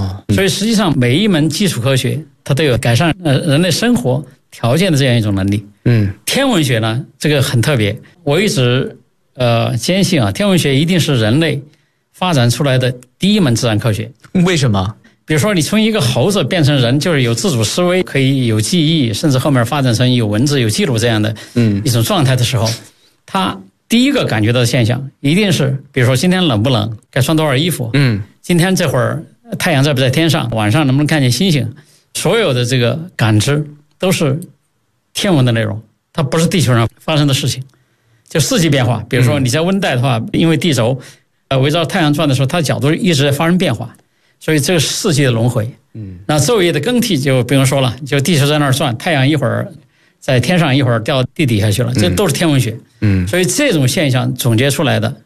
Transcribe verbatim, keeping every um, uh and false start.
哦， 所以实际上每一门基础科学它都有改善呃人类生活条件的这样一种能力。 嗯， 天文学呢，这个很特别，我一直呃坚信啊，天文学一定是人类发展出来的第一门自然科学。 为什么？ 比如说你从一个猴子变成人，就是有自主思维，可以有记忆，甚至后面发展成有文字有记录这样的嗯一种状态的时候，他第一个感觉到的现象一定是，比如说今天冷不冷，该穿多少衣服， 嗯， 今天这会儿太阳在不在天上，晚上能不能看见星星，所有的这个感知都是天文的内容，它不是地球上发生的事情。就四季变化，比如说你在温带的话，因为地轴呃围绕太阳转的时候，它的角度一直在发生变化，所以这个四季的轮回。嗯，那昼夜的更替就不用说了，就地球在那儿转，太阳一会儿在天上，一会儿掉地底下去了，这都是天文学。嗯，所以这种现象总结出来的